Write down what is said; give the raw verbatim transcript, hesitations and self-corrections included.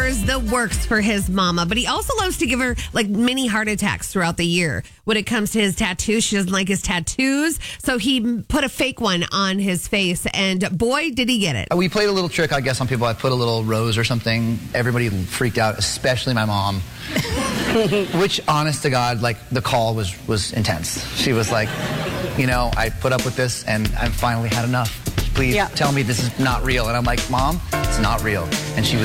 pours the works for his mama, but he also loves to give her like mini heart attacks throughout the year. When it comes to his tattoos, she doesn't like his tattoos, so he put a fake one on his face, and boy, did he get it. We played a little trick, I guess, on people. I put a little rose or something. Everybody freaked out, especially my mom. Which, honest to God, like, the call was, was intense. She was like, you know, I put up with this, and I've finally had enough. Please Yeah. tell me this is not real. And I'm like, Mom, it's not real. And she was